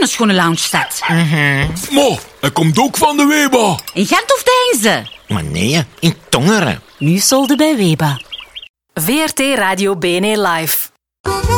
een schone lounge staat. Maar, hij komt ook van de Weba. In Gent of Deinze? Maar nee, in Tongeren. Nu solde bij Weba. VRT Radio BNE Live.